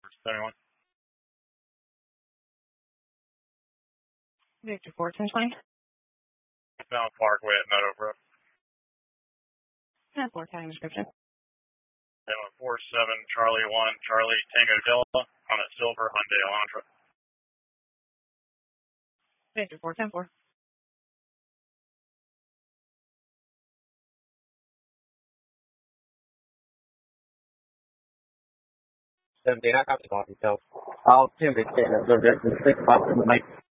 71. Victor 41020. Down Parkway at Meadowbrook. 10-4 county description. 47 Charlie 1 Charlie Tango Delta on a silver Hyundai Elantra. Victor 410-4. I copy details. I'll Tim be getting a little bit 6 o'clock in the night.